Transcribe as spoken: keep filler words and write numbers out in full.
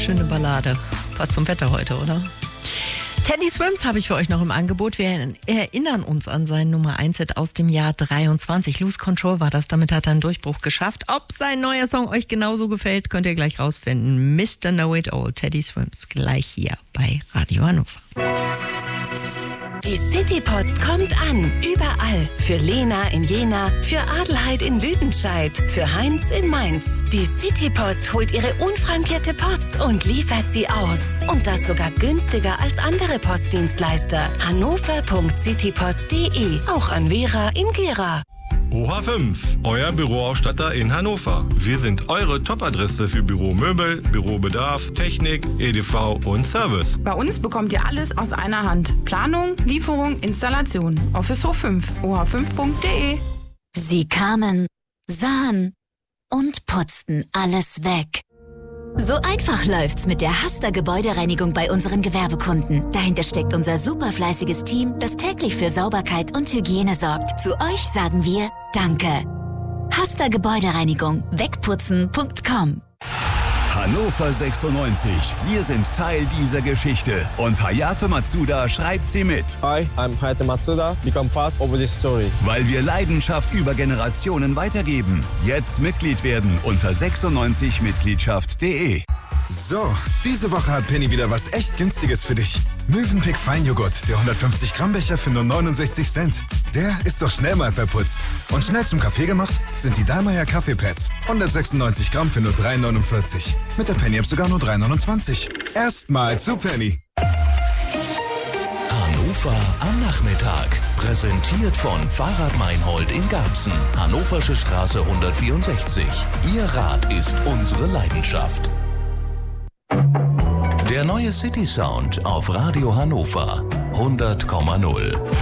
schöne Ballade. Passt zum Wetter heute, oder? Teddy Swims habe ich für euch noch im Angebot. Wir erinnern uns an seinen Nummer eins Hit aus dem Jahr dreiundzwanzig. Lose Control war das, damit hat er einen Durchbruch geschafft. Ob sein neuer Song euch genauso gefällt, könnt ihr gleich rausfinden. Mister Know It All, Teddy Swims, gleich hier bei Radio Hannover. Die Citypost kommt an, überall. Für Lena in Jena, für Adelheid in Lüdenscheid, für Heinz in Mainz. Die Citypost holt ihre unfrankierte Post und liefert sie aus. Und das sogar günstiger als andere Postdienstleister. hannover punkt citypost punkt de, auch an Vera in Gera. O H fünf, euer Büroausstatter in Hannover. Wir sind eure Top-Adresse für Büromöbel, Bürobedarf, Technik, E D V und Service. Bei uns bekommt ihr alles aus einer Hand. Planung, Lieferung, Installation. Office Hof fünf, o h fünf punkt de. Sie kamen, sahen und putzten alles weg. So einfach läuft's mit der Hasta Gebäudereinigung bei unseren Gewerbekunden. Dahinter steckt unser superfleißiges Team, das täglich für Sauberkeit und Hygiene sorgt. Zu euch sagen wir Danke. Hasta Gebäudereinigung. Wegputzen punkt com. Hannover sechsundneunzig. Wir sind Teil dieser Geschichte. Und Hayate Matsuda schreibt sie mit. Hi, I'm Hayate Matsuda. Become part of this story. Weil wir Leidenschaft über Generationen weitergeben. Jetzt Mitglied werden unter sechsundneunzig mitgliedschaft punkt de. So, diese Woche hat Penny wieder was echt Günstiges für dich. Mövenpick Feinjoghurt, der hundertfünfzig Gramm Becher für nur neunundsechzig Cent. Der ist doch schnell mal verputzt. Und schnell zum Kaffee gemacht sind die Dallmayr Kaffeepads. hundertsechsundneunzig Gramm für nur drei neunundvierzig. Mit der Penny-App sogar nur drei neunundzwanzig. Erstmal zu Penny. Hannover am Nachmittag. Präsentiert von Fahrrad Meinhold in Garbsen. Hannoversche Straße hundertvierundsechzig. Ihr Rad ist unsere Leidenschaft. Der neue City Sound auf Radio Hannover hundert Komma null.